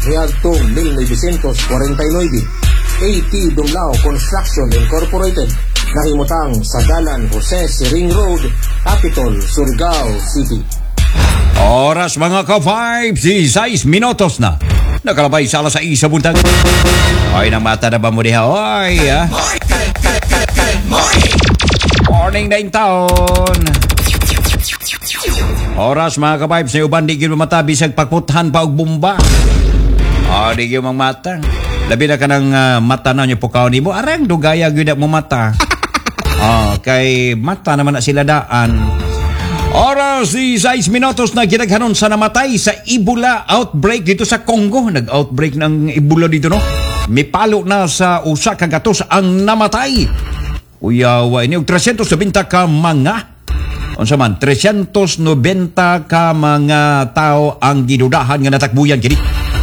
niadtong 1949. AP Dumlao Construction Incorporated nahimutang sa Dalan Jose Siring Road, Capitol, Surigao City. Oras mga ka-5, 6 minutos na. Nakalabay sa alas 6 sa buntag. Ay, nang mata na ba mo diha? Oy, ha? Morning na yung taon. Oras mga ka-5, sa uban di kayo mata, bisag pagputhan pa og bomba. Di kayo mang mata. Labi na ka ng mata na niyo pukaw ni mo. Arang dugaya gyud mo mata. Kay mata naman na sila daan. Oras 6 minutos na ginaghanon sa namatay sa Ebola outbreak dito sa Congo. Nag-outbreak ng Ebola dito, no? May palo na sa usa ka gatos ang namatay. Uyawa ini 390 ka mga unsa man 390 ka mga tao ang gidudahan nga natakbuyan kini.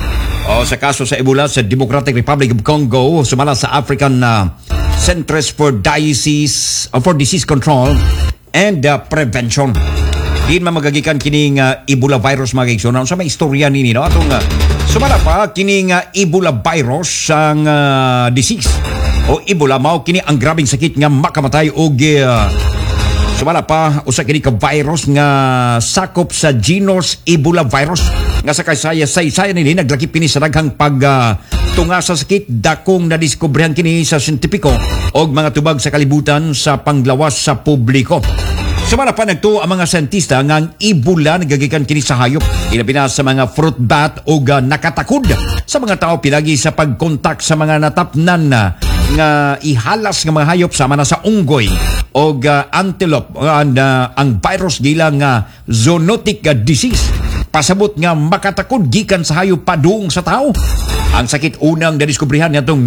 Sa kaso sa Ebola sa Democratic Republic of Congo, sumala sa African Centers for Disease Control and Prevention. Di man magagikan kining Ebola virus mga kaigsoon. Sa may istorya nini, no? Atong sumala pa kining Ebola virus ang disease o Ebola mao kini ang grabing sakit nga makamatay og sumala pa usa kini ka virus nga sakop sa genus Ebola virus nga sa kasaya nini naglakip kini sa daghang tunga sa sakit dakong nadiskobrehan kini sa siyentipiko og mga tubag sa kalibutan sa panglawas sa publiko. Sumala pa nagtuo ang mga siyentista nga ang Ebola nagagikan kini sa hayop, ilabi na sa mga fruit bat o nakatakod sa mga tao pinagi sa pagkontak sa mga natapnan nga ihalas nga mga hayop sama na sa unggoy o antelope. Ang virus gila nga zoonotic disease pasabot nga makatakod gikan sa hayop padung sa tao. Ang sakit unang nadiskubrihan nitong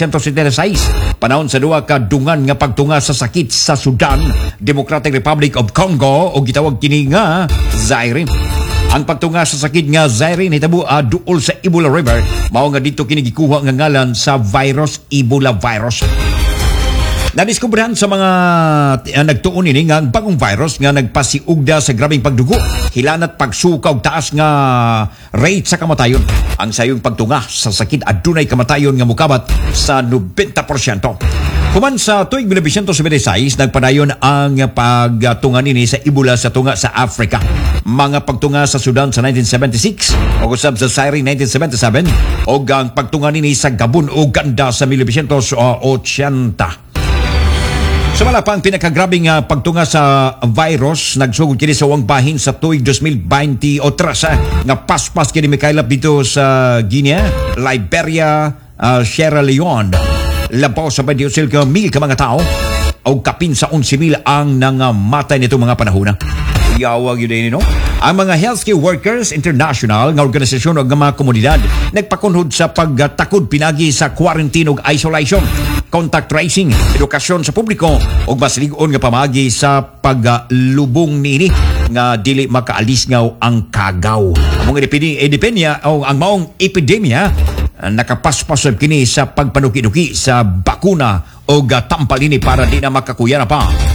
1976 panahon sa duha ka dungan nga pagtunga sa sakit sa Sudan, Democratic Republic of Congo o gitawag kini nga Zaire. Ang pagtunga sa sakit nga Zaire nahitabo duol sa Ebola River, mao nga dito kini gikuha nga ngalan sa virus Ebola virus. Nadiskubrihan sa mga nagtuon ini nga ang bagong virus nga nagpasiugda sa grabing pagdugo, hilanat pagsuka og taas nga rate sa kamatayon. Ang sayong pagtunga sa sakit adunay kamatayon nga mukabat sa 90%. Human sa tuig 1976 nagpadayon ang pagtunga nini sa Ebola sa tunga sa Africa. Mga pagtunga sa Sudan sa 1976, o usab sa Zaire 1977, o ang pagtunga nini sa Gabon o Uganda sa 1980. Sumala pa ang pinakagrabing pagtunga sa virus, nagsugod kini sa uwang bahin sa tuig 2020 o trasa nga paspas kini mikailap dito sa Guinea, Liberia, Sierra Leone. Labaw sa 28 ka mil ka mga tao o kapin sa 11,000 ang nangamatay nito mga panahon. Yawag yun din, no? Ang mga healthcare workers international nga organisasyon o mga komunidad nagpakunhod sa pagtakod pinagi sa quarantine o isolation, contact tracing, edukasyon sa publiko o mas ligon nga pamagi sa paglubong nini nga dili makaalisngaw ang kagaw. Ang epidemya o ang maong epidemya nakapaspasab kini sa pagpanuki-duki sa bakuna o tampal ini para di na makakuya na pa